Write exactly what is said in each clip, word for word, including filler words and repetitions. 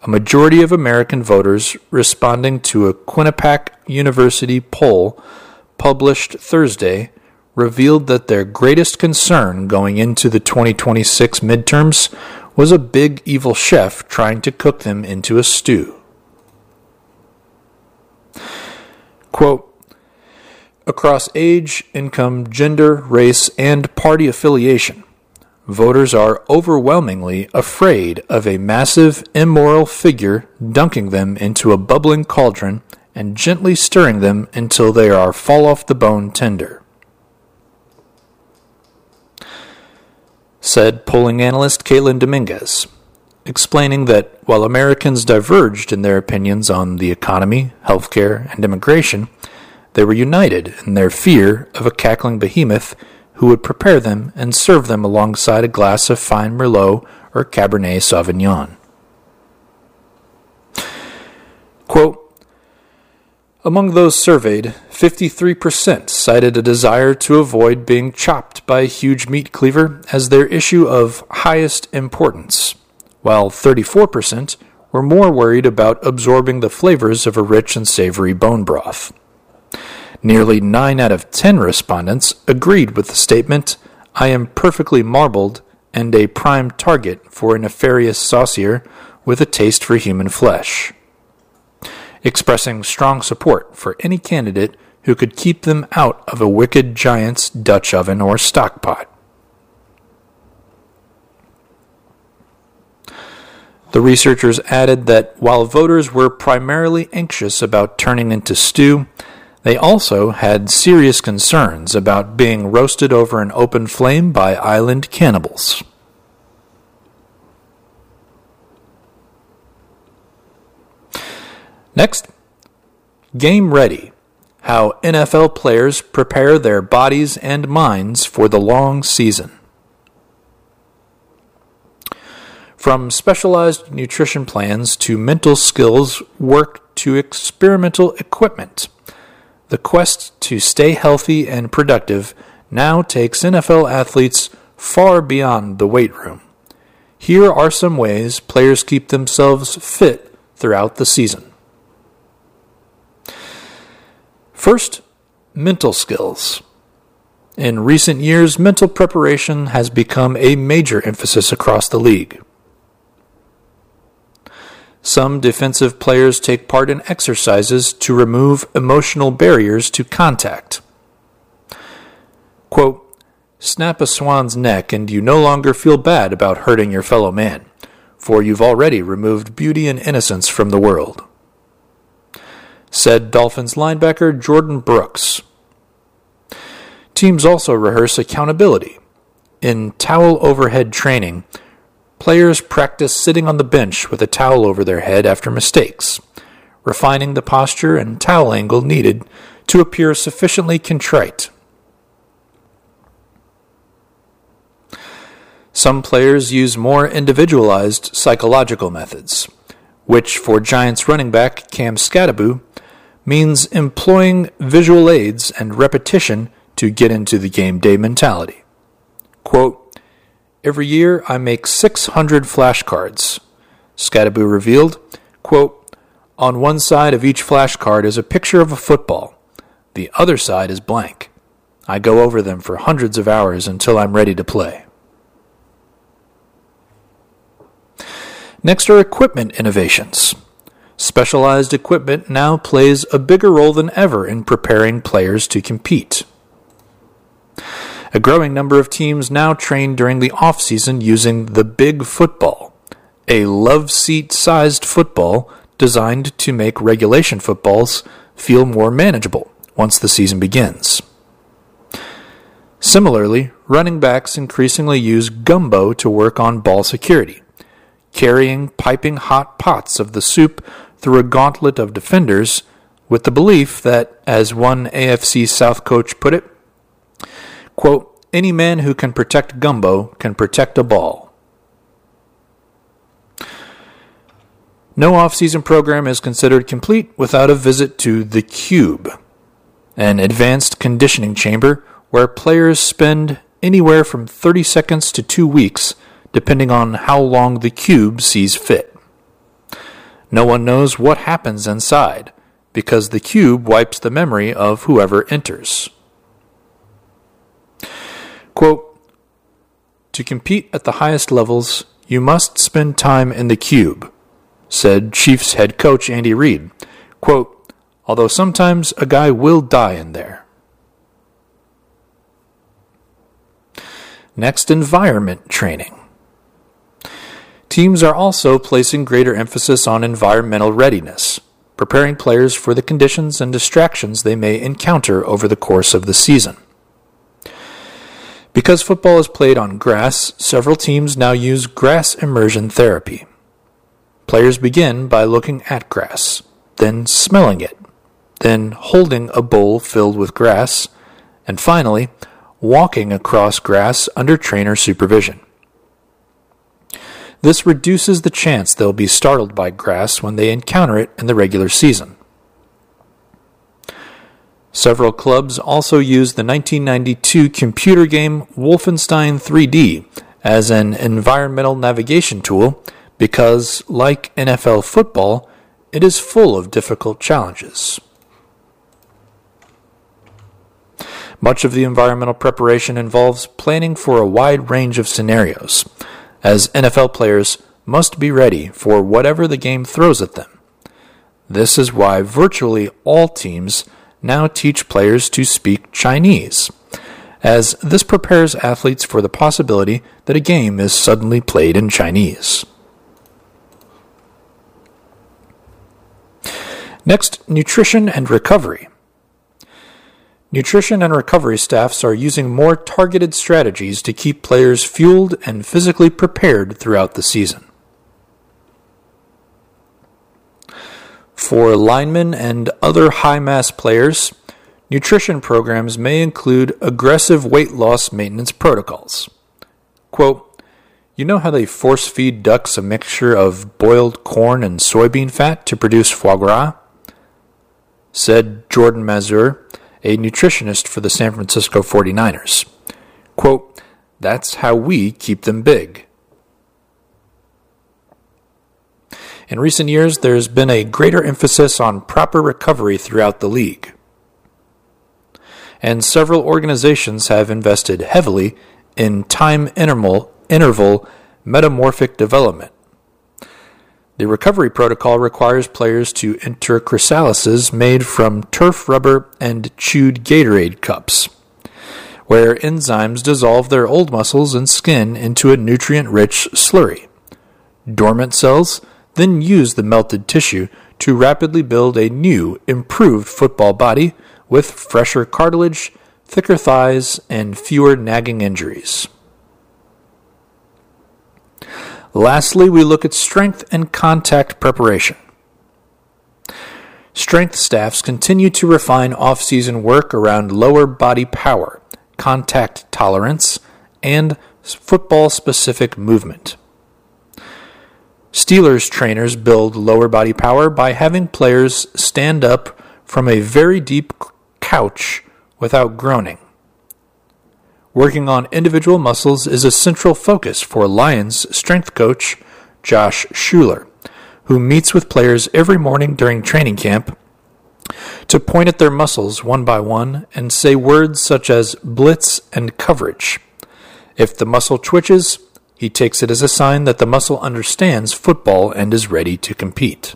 a majority of American voters responding to a Quinnipiac University poll published Thursday revealed that their greatest concern going into the twenty twenty-six midterms was a big evil chef trying to cook them into a stew. Quote, across age, income, gender, race, and party affiliation, voters are overwhelmingly afraid of a massive, immoral figure dunking them into a bubbling cauldron and gently stirring them until they are fall-off-the-bone tender, said polling analyst Caitlin Dominguez, explaining that while Americans diverged in their opinions on the economy, healthcare, and immigration, they were united in their fear of a cackling behemoth who would prepare them and serve them alongside a glass of fine Merlot or Cabernet Sauvignon. Quote, among those surveyed, fifty-three percent cited a desire to avoid being chopped by a huge meat cleaver as their issue of highest importance, while thirty-four percent were more worried about absorbing the flavors of a rich and savory bone broth. Nearly nine out of ten respondents agreed with the statement, I am perfectly marbled and a prime target for a nefarious saucier with a taste for human flesh, expressing strong support for any candidate who could keep them out of a wicked giant's Dutch oven or stock pot. The researchers added that while voters were primarily anxious about turning into stew, they also had serious concerns about being roasted over an open flame by island cannibals. Next, Game Ready, how N F L players prepare their bodies and minds for the long season. From specialized nutrition plans to mental skills work to experimental equipment, the quest to stay healthy and productive now takes N F L athletes far beyond the weight room. Here are some ways players keep themselves fit throughout the season. First, mental skills. In recent years, mental preparation has become a major emphasis across the league. Some defensive players take part in exercises to remove emotional barriers to contact. Quote, snap a swan's neck and you no longer feel bad about hurting your fellow man, for you've already removed beauty and innocence from the world, said Dolphins linebacker Jordan Brooks. Teams also rehearse accountability. In towel overhead training, players practice sitting on the bench with a towel over their head after mistakes, refining the posture and towel angle needed to appear sufficiently contrite. Some players use more individualized psychological methods, which for Giants running back Cam Skattebo means employing visual aids and repetition to get into the game day mentality. Quote, every year I make six hundred flashcards, Skattebo revealed. Quote, on one side of each flashcard is a picture of a football. The other side is blank. I go over them for hundreds of hours until I'm ready to play. Next are equipment innovations. Specialized equipment now plays a bigger role than ever in preparing players to compete. A growing number of teams now train during the off-season using the Big Football, a love seat-sized football designed to make regulation footballs feel more manageable once the season begins. Similarly, running backs increasingly use gumbo to work on ball security, carrying piping hot pots of the soup through a gauntlet of defenders with the belief that, as one A F C South coach put it, quote, any man who can protect gumbo can protect a ball. No off-season program is considered complete without a visit to the Cube, an advanced conditioning chamber where players spend anywhere from thirty seconds to two weeks, depending on how long the Cube sees fit. No one knows what happens inside, because the cube wipes the memory of whoever enters. Quote, to compete at the highest levels, you must spend time in the cube, said Chiefs head coach Andy Reid. Quote, although sometimes a guy will die in there. Next, environment training. Teams are also placing greater emphasis on environmental readiness, preparing players for the conditions and distractions they may encounter over the course of the season. Because football is played on grass, several teams now use grass immersion therapy. Players begin by looking at grass, then smelling it, then holding a bowl filled with grass, and finally, walking across grass under trainer supervision. This reduces the chance they'll be startled by grass when they encounter it in the regular season. Several clubs also use the nineteen ninety-two computer game Wolfenstein three D as an environmental navigation tool because, like N F L football, it is full of difficult challenges. Much of the environmental preparation involves planning for a wide range of scenarios, as N F L players must be ready for whatever the game throws at them. This is why virtually all teams now teach players to speak Chinese, as this prepares athletes for the possibility that a game is suddenly played in Chinese. Next, nutrition and recovery. Nutrition and recovery staffs are using more targeted strategies to keep players fueled and physically prepared throughout the season. For linemen and other high-mass players, nutrition programs may include aggressive weight loss maintenance protocols. Quote, you know how they force-feed ducks a mixture of boiled corn and soybean fat to produce foie gras? Said Jordan Mazur, a nutritionist for the San Francisco forty-niners. Quote, that's how we keep them big. In recent years, there has been a greater emphasis on proper recovery throughout the league, and several organizations have invested heavily in time interval, interval metamorphic development. The recovery protocol requires players to enter chrysalises made from turf rubber and chewed Gatorade cups, where enzymes dissolve their old muscles and skin into a nutrient-rich slurry. Dormant cells then use the melted tissue to rapidly build a new, improved football body with fresher cartilage, thicker thighs, and fewer nagging injuries. Lastly, we look at strength and contact preparation. Strength staffs continue to refine off-season work around lower body power, contact tolerance, and football-specific movement. Steelers trainers build lower body power by having players stand up from a very deep couch without groaning. Working on individual muscles is a central focus for Lions strength coach Josh Schuler, who meets with players every morning during training camp to point at their muscles one by one and say words such as blitz and coverage. If the muscle twitches, he takes it as a sign that the muscle understands football and is ready to compete.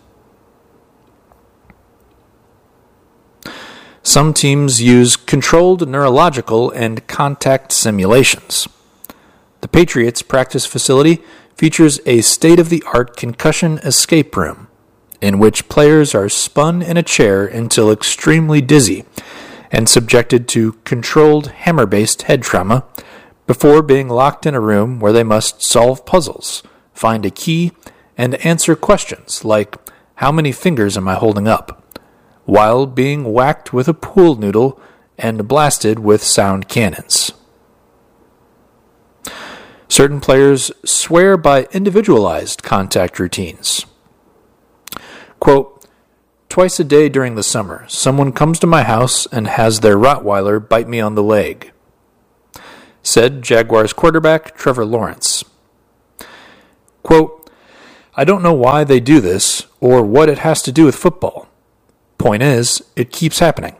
Some teams use controlled neurological and contact simulations. The Patriots practice facility features a state-of-the-art concussion escape room, in which players are spun in a chair until extremely dizzy and subjected to controlled hammer-based head trauma before being locked in a room where they must solve puzzles, find a key, and answer questions like, how many fingers am I holding up, while being whacked with a pool noodle and blasted with sound cannons. Certain players swear by individualized contact routines. Quote, twice a day during the summer, someone comes to my house and has their Rottweiler bite me on the leg, said Jaguars quarterback Trevor Lawrence. Quote, I don't know why they do this or what it has to do with football. Point is, it keeps happening.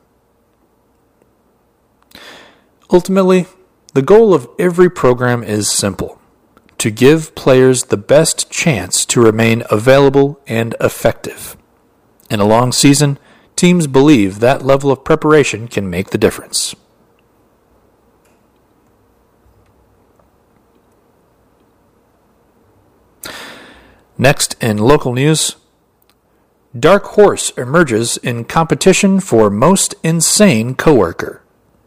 Ultimately, the goal of every program is simple: to give players the best chance to remain available and effective. In a long season, teams believe that level of preparation can make the difference. Next, in local news, Dark Horse emerges in competition for most insane coworker.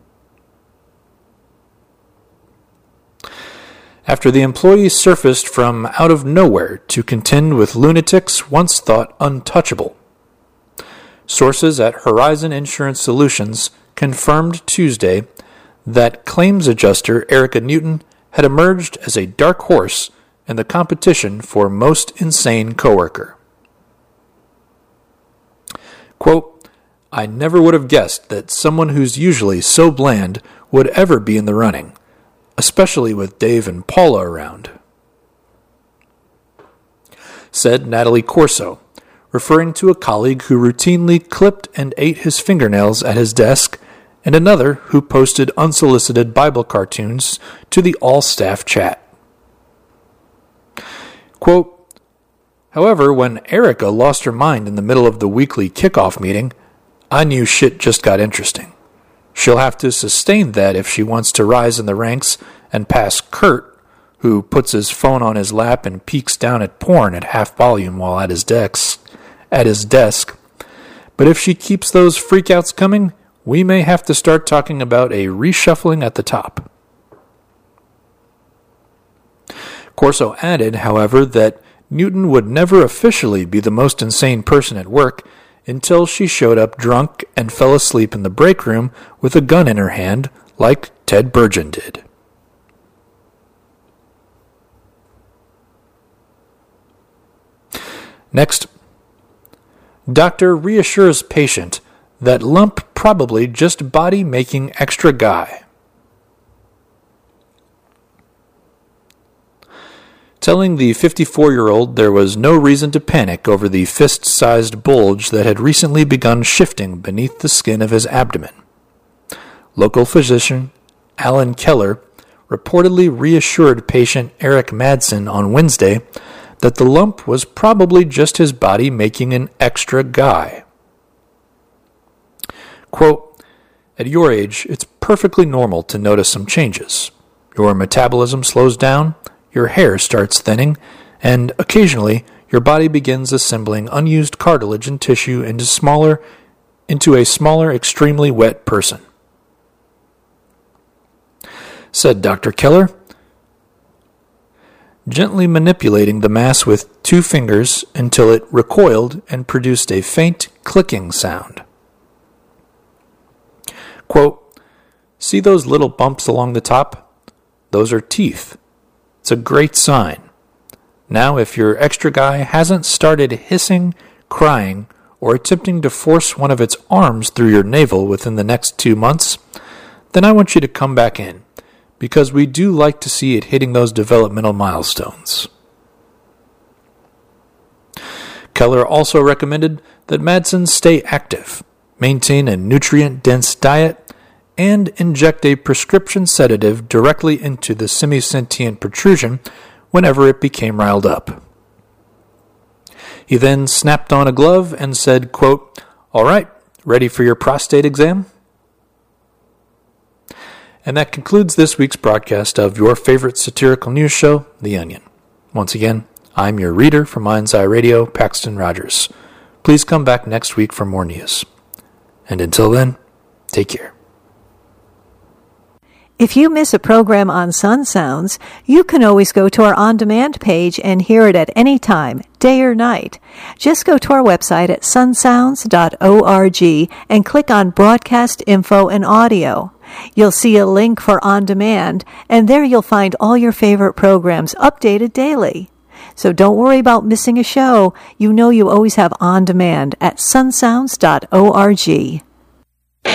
After the employee surfaced from out of nowhere to contend with lunatics once thought untouchable, sources at Horizon Insurance Solutions confirmed Tuesday that claims adjuster Erica Newton had emerged as a dark horse in the competition for most insane coworker. Quote, "I never would have guessed that someone who's usually so bland would ever be in the running, especially with Dave and Paula around," said Natalie Corso, referring to a colleague who routinely clipped and ate his fingernails at his desk and another who posted unsolicited Bible cartoons to the all-staff chat. Quote, "However, when Erica lost her mind in the middle of the weekly kickoff meeting, I knew shit just got interesting. She'll have to sustain that if she wants to rise in the ranks and pass Kurt, who puts his phone on his lap and peeks down at porn at half volume while at his desk. At his desk. But if she keeps those freakouts coming, we may have to start talking about a reshuffling at the top." Corso added, however, that Newton would never officially be the most insane person at work until she showed up drunk and fell asleep in the break room with a gun in her hand, like Ted Burgeon did. Next, doctor reassures patient that lump probably just body making extra guy. Telling the fifty-four-year-old there was no reason to panic over the fist-sized bulge that had recently begun shifting beneath the skin of his abdomen. Local physician Alan Keller reportedly reassured patient Eric Madsen on Wednesday that the lump was probably just his body making an extra guy. Quote, "At your age, it's perfectly normal to notice some changes. Your metabolism slows down, your hair starts thinning, and occasionally your body begins assembling unused cartilage and tissue into smaller, into a smaller, extremely wet person," said Doctor Keller, gently manipulating the mass with two fingers until it recoiled and produced a faint clicking sound. Quote, "See those little bumps along the top? Those are teeth. It's a great sign. Now, if your extra guy hasn't started hissing, crying, or attempting to force one of its arms through your navel within the next two months, then I want you to come back in, because we do like to see it hitting those developmental milestones." Keller also recommended that Madsen stay active, maintain a nutrient-dense diet, and inject a prescription sedative directly into the semisentient protrusion whenever it became riled up. He then snapped on a glove and said, quote, "All right, ready for your prostate exam?" And that concludes this week's broadcast of your favorite satirical news show, The Onion. Once again, I'm your reader from Mind's Eye Radio, Paxton Rogers. Please come back next week for more news. And until then, take care. If you miss a program on Sun Sounds, you can always go to our on-demand page and hear it at any time, day or night. Just go to our website at sun sounds dot org and click on Broadcast Info and Audio. You'll see a link for on-demand, and there you'll find all your favorite programs updated daily. So don't worry about missing a show. You know you always have on-demand at sun sounds dot org.